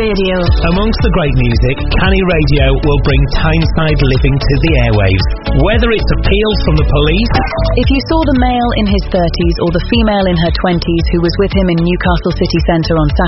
Radio. Amongst the great music, Canny Radio will bring Tyneside living to the airwaves. Whether it's appeals from the police... If you saw the male in his 30s or the female in her 20s who was with him in Newcastle city centre on Saturday